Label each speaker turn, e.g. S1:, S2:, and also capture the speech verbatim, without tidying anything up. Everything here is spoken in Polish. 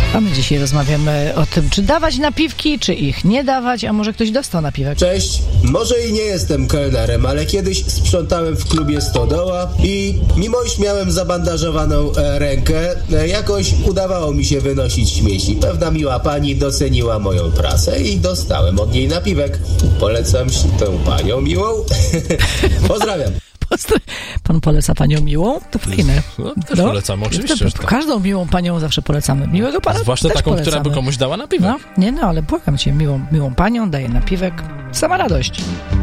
S1: A my dzisiaj rozmawiamy o tym, czy dawać napiwki, czy ich nie dawać, a może ktoś dostał napiwek.
S2: Cześć, może i nie jestem kelnerem, ale kiedyś sprzątałem w klubie Stodoła i mimo iż miałem zabandażowaną e, rękę, e, jakoś udawało mi się wynosić śmieci. Pewna miła pani doceniła moją pracę i dostałem od niej napiwek. Polecam tę panią miłą. Pozdrawiam.
S1: Pan poleca panią miłą? To fajne.
S3: No, też no, polecamy, oczywiście.
S1: To, to, to, każdą miłą panią zawsze polecamy. Miłego pana
S3: zwłaszcza
S1: też
S3: taką,
S1: polecamy.
S3: która by komuś dała napiwek.
S1: No, nie no, ale błagam cię, miłą, miłą panią daje napiwek. Sama radość.